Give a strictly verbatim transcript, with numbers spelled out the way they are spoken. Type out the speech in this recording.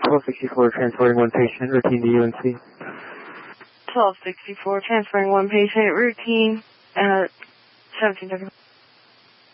twelve sixty-four, transporting one patient, routine to U N C. twelve sixty-four, transferring one patient, routine, uh, seventeen seconds.